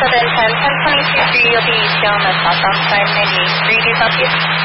then 10, 10:22 you'll be eastbound at southbound side 98. Read you copy?